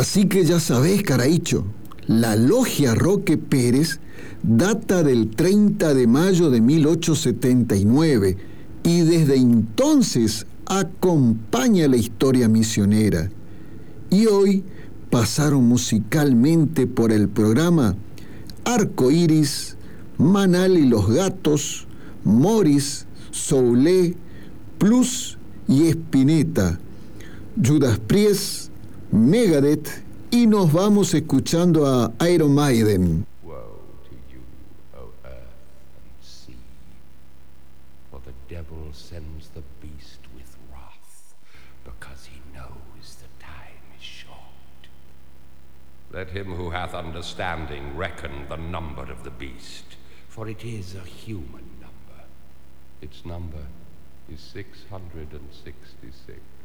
Así que ya sabés, Caraícho, la logia Roque Pérez data del 30 de mayo de 1879 y desde entonces acompaña la historia misionera. Y hoy pasaron musicalmente por el programa Arco Iris, Manal y los Gatos, Morris, Soulé, Plus y Spinetta, Judas Priest, Megadeth, y nos vamos escuchando a Iron Maiden. Woe to you, O earth and sea, for the devil sends the beast with wrath, because he knows the time is short. Let him who hath understanding reckon the number of the beast, for it is a human number. Its number is 666.